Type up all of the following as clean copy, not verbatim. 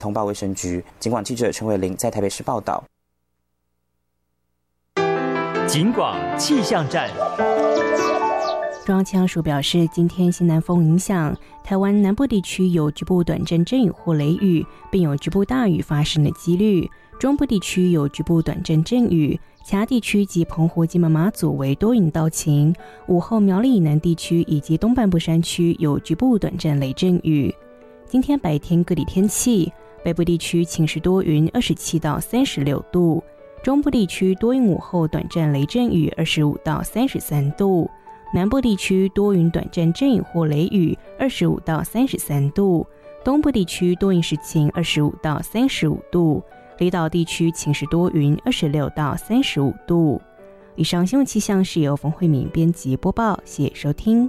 通报卫生局。警广记者陈伟玲在台北市报道。 警广气象站。 中央气象署表示，今天西南风影响，台湾南部地区有局部短暂阵雨或雷雨，并有局部大雨发生的几率。中部地区有局部短暂阵雨，其他地区及澎湖、金门、马祖为多云到晴。午后苗栗以南地区以及东半部山区有局部短暂雷阵雨。今天白天各地天气，北部地区晴时多云，27到36度；中部地区多云，午后短暂雷阵雨，25到33度；南部地区多云短暂阵雨或雷雨，25到33度；东部地区多云时晴，25到35度；离岛地区晴时多云，26到35度。以上新闻气象是由冯慧敏编辑播报，谢谢收听。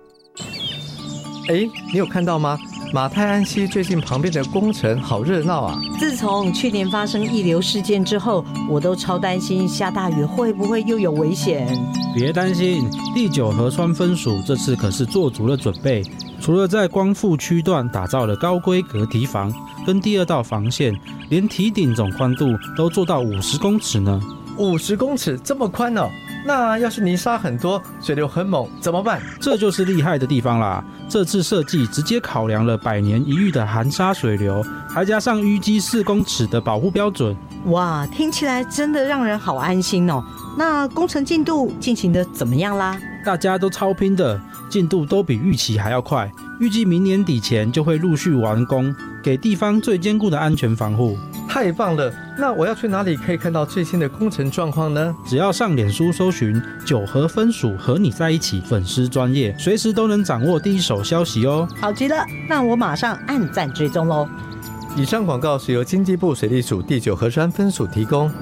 你有看到吗？马太安溪最近旁边的工程好热闹啊！ 自从去年发生溢流事件之后，我都超担心下大雨会不会又有危险。 别担心，第9河川分署这次可是做足了准备，除了在光复区段打造了高规格堤防跟第2道防线，连堤顶总宽度都做到50公尺呢。 50公尺这么宽哦？那要是泥沙很多，水流很猛怎么办？ 这就是厉害的地方啦！这次设计直接考量了100年一遇的含沙水流，还加上淤积4公尺的保护标准。 哇，听起来真的让人好安心哦。那工程进度进行的怎么样啦？ 大家都超拼的，进度都比预期还要快，预计明年底前就会陆续完工，给地方最坚固的安全防护。 太棒了！那我要去哪里可以看到最新的工程状况呢？ 只要上脸书搜寻9河分署和你在一起粉丝专页，随时都能掌握第一手消息哦。 好极了，那我马上按赞追踪咯。 以上广告是由经济部水利署第9河川分署提供。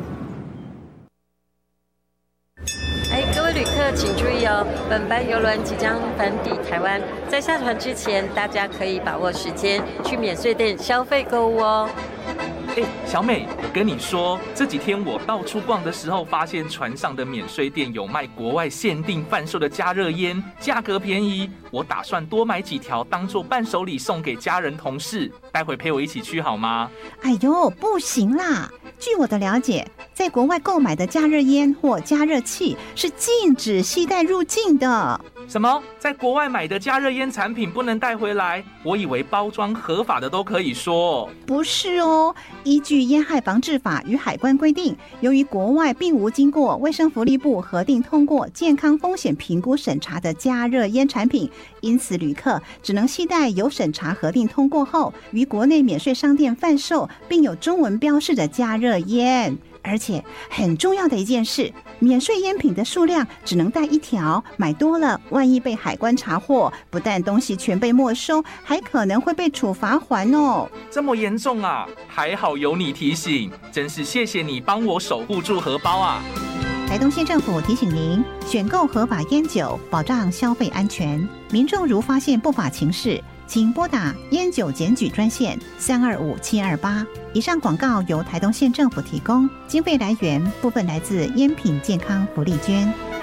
各位旅客请注意哦，本班邮轮即将返抵台湾，在下船之前，大家可以把握时间去免税店消费购物哦。 小美，我跟你说，这几天我到处逛的时候，发现船上的免税店有卖国外限定贩售的加热烟，价格便宜。我打算多买几条当做伴手礼送给家人同事，待会陪我一起去好吗？ 哎呦，不行啦！据我的了解，在国外购买的加热烟或加热器是禁止携带入境的。 什么？在国外买的加热烟产品不能带回来？我以为包装合法的都可以说。 不是哦，依据烟害防治法与海关规定，由于国外并无经过卫生福利部核定通过健康风险评估审查的加热烟产品，因此旅客只能携带有审查核定通过后于国内免税商店贩售并有中文标示的加热烟。而且很重要的一件事，免税烟品的数量只能带1条，买多了万一被海关查获，不但东西全被没收，还可能会被处罚锾哦。 这么严重啊？还好有你提醒，真是谢谢你帮我守护住荷包啊！ 台东县政府提醒您，选购合法烟酒，保障消费安全。民众如发现不法情事，请拨打烟酒检举专线325728。以上广告由台东县政府提供，经费来源部分来自烟品健康福利捐。